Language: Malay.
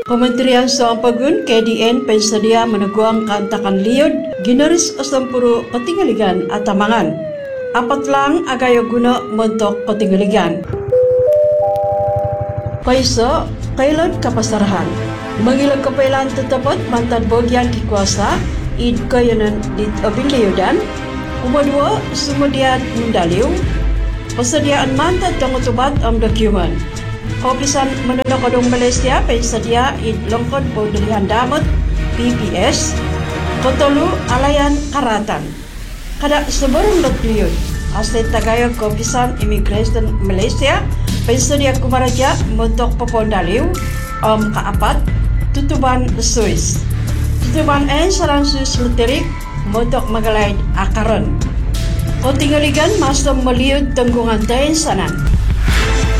Kementerian Sampagun KDN pensedia meneguang kantakan liud ginaris asampuru ketinggaligan atamangan. Apat lang agayo guna mentok ketinggaligan. Kaisa kailan kapasarahan. Mengilang kepailan tetapat mantan bagian kikuasa id kayanan di abiliyudan. Umadua sumediat mendaliw. Persediaan mantan tangutubat am dokumen. Opisan Menunakadong Malaysia pensedia id longkod pembelian damut PPS Kotolu Alayan Karatan. Kada sebelum letliyut asli tagayog Opisan Immigration Malaysia pensedia kumaraja mentok pepondaliw kaapat tutuban Swiss. Tutuban sarang Swiss literik mentok magalaid akaran. Kotingaligan masam meliut tenggungan tayin sanan.